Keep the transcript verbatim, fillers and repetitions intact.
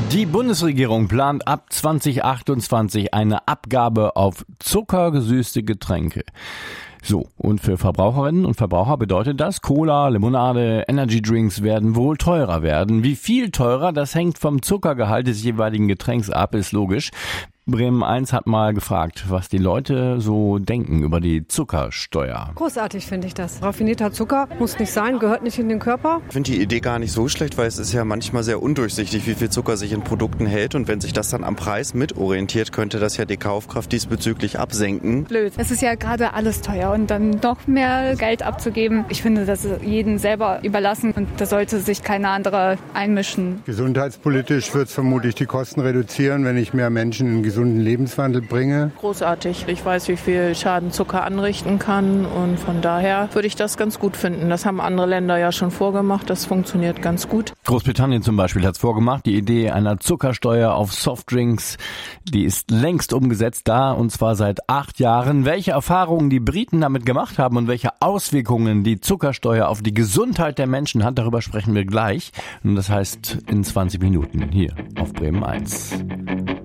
Die Bundesregierung plant ab zwanzig achtundzwanzig eine Abgabe auf zuckergesüßte Getränke. So, und für Verbraucherinnen und Verbraucher bedeutet das, Cola, Limonade, Energydrinks werden wohl teurer werden. Wie viel teurer, das hängt vom Zuckergehalt des jeweiligen Getränks ab, ist logisch. Bremen eins hat mal gefragt, was die Leute so denken über die Zuckersteuer. Großartig finde ich das. Raffinierter Zucker muss nicht sein, gehört nicht in den Körper. Ich finde die Idee gar nicht so schlecht, weil es ist ja manchmal sehr undurchsichtig, wie viel Zucker sich in Produkten hält. Und wenn sich das dann am Preis mitorientiert, könnte das ja die Kaufkraft diesbezüglich absenken. Blöd. Es ist ja gerade alles teuer und dann noch mehr Geld abzugeben. Ich finde, das ist jedem selber überlassen und da sollte sich keiner andere einmischen. Gesundheitspolitisch wird es vermutlich die Kosten reduzieren, wenn ich mehr Menschen in gesunden Lebenswandel bringe. Großartig. Ich weiß, wie viel Schaden Zucker anrichten kann und von daher würde ich das ganz gut finden. Das haben andere Länder ja schon vorgemacht. Das funktioniert ganz gut. Großbritannien zum Beispiel hat es vorgemacht. Die Idee einer Zuckersteuer auf Softdrinks, die ist längst umgesetzt da und zwar seit acht Jahren. Welche Erfahrungen die Briten damit gemacht haben und welche Auswirkungen die Zuckersteuer auf die Gesundheit der Menschen hat, darüber sprechen wir gleich. Und das heißt in zwanzig Minuten hier auf Bremen eins.